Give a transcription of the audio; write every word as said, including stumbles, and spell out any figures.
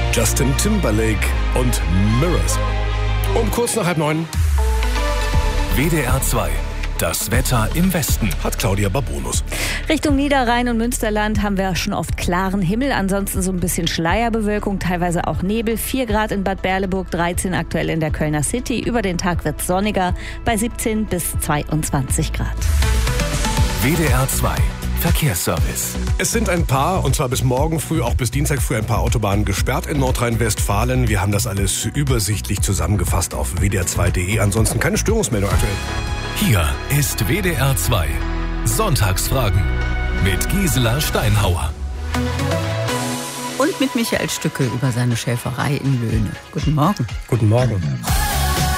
Justin Timberlake und Mirrors. Um kurz nach halb neun. W D R zwei. Das Wetter im Westen. Hat Claudia Babonus. Richtung Niederrhein und Münsterland haben wir schon oft klaren Himmel, ansonsten so ein bisschen Schleierbewölkung, teilweise auch Nebel. vier Grad in Bad Berleburg, dreizehn aktuell in der Kölner City. Über den Tag wird es sonniger bei siebzehn bis zweiundzwanzig Grad. W D R zwei. Verkehrsservice. Es sind ein paar, und zwar bis morgen früh, auch bis Dienstag früh, ein paar Autobahnen gesperrt in Nordrhein-Westfalen. Wir haben das alles übersichtlich zusammengefasst auf w d r zwei punkt d e. Ansonsten keine Störungsmeldung aktuell. Hier ist W D R zwei. Sonntagsfragen mit Gisela Steinhauer. Und mit Michael Stücke über seine Schäferei in Löhne. Guten Morgen. Guten Morgen.